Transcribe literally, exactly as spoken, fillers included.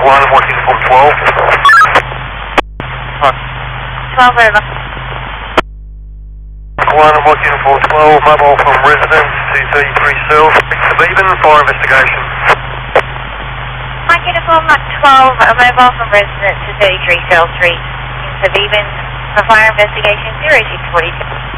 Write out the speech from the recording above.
one, I'm watching from twelve. twelve over. one, I'm watching for twelve, mobile from residence to thirty-three cells. Even fire investigation. Mike Uniform twelve, a mobile from residence to thirty-three Cell Street. In Savivan, for fire investigation zero six four two.